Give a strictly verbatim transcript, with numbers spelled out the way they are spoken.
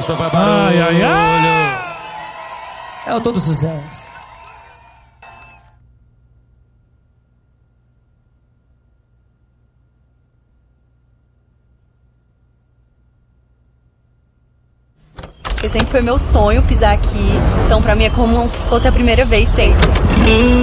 festa vai barulho. Ai, ai, ai. É o Todo Sucesso. Porque sempre foi meu sonho pisar aqui. Então pra mim é como se fosse a primeira vez sempre.